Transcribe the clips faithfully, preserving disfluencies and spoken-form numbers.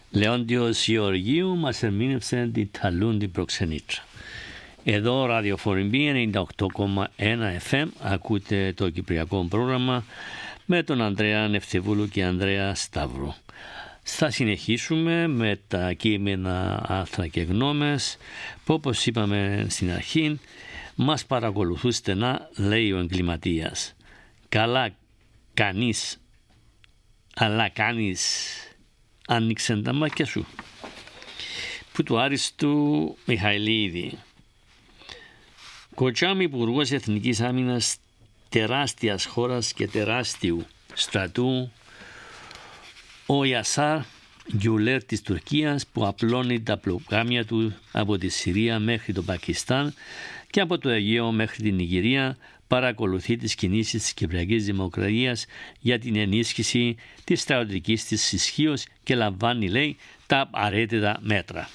Λεόντιος Γεωργίου μας ερμήνευσε την Ταλούν την Προξενήτρα. Εδώ ραδιοφοριμπή ενενήντα οκτώ κόμμα ένα εφ εμ ακούτε το κυπριακό πρόγραμμα με τον Ανδρέα Νευτεβούλου και Ανδρέα Σταύρου. Θα συνεχίσουμε με τα κείμενα, άρθρα και γνώμες που, όπως είπαμε στην αρχή, μας παρακολουθούν στενά, λέει ο εγκληματίας. Καλά κανείς, αλλά κάνεις, άνοιξεν τα μάτια σου. Που του Άριστου Μιχαηλίδη. Κοτσάμι Υπουργός Εθνικής Άμυνας τεράστιας χώρας και τεράστιου στρατού, ο Ιασάρ Γκιουλέρ της Τουρκίας, που απλώνει τα πλοκάμια του από τη Συρία μέχρι το Πακιστάν και από το Αιγαίο μέχρι την Νιγηρία, παρακολουθεί τις κινήσεις της Κυπριακής Δημοκρατίας για την ενίσχυση της στρατιωτικής της ισχύως και λαμβάνει, λέει, τα απαραίτητα μέτρα.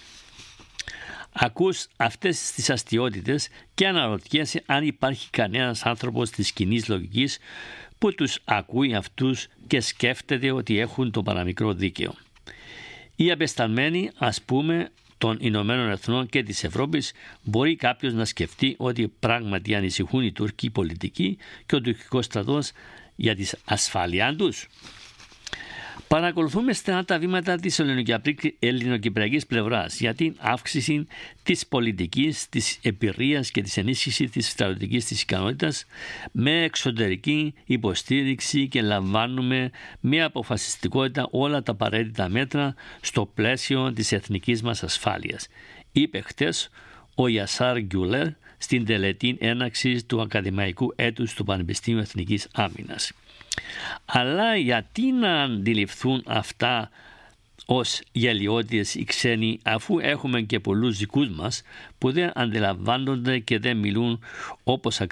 Ακούς αυτές τις αστιότητες και αναρωτιέσαι αν υπάρχει κανένας άνθρωπος της κοινής λογικής που τους ακούει αυτούς και σκέφτεται ότι έχουν το παραμικρό δίκαιο. Οι απεσταλμένοι, ας πούμε, των Ηνωμένων Εθνών και της Ευρώπης, μπορεί κάποιος να σκεφτεί ότι πράγματι ανησυχούν οι Τούρκοι πολιτικοί και ο τουρκικός στρατός για την ασφάλειά τους. Παρακολουθούμε στενά τα βήματα της ελληνοκυπριακής πλευράς για την αύξηση της πολιτικής, της εμπειρίας και της ενίσχυσης της στρατιωτικής της ικανότητας με εξωτερική υποστήριξη και λαμβάνουμε με αποφασιστικότητα όλα τα απαραίτητα μέτρα στο πλαίσιο της εθνικής μας ασφάλειας, είπε χτες ο Ιασάρ Γκιουλέρ στην τελετή έναξης του ακαδημαϊκού έτους του Πανεπιστήμιου Εθνικής Άμυνας. Αλλά γιατί να αντιληφθούν αυτά ως γελιότητες οι ξένοι, αφού έχουμε και πολλούς δικούς μας που δεν αντιλαμβάνονται και δεν μιλούν όπως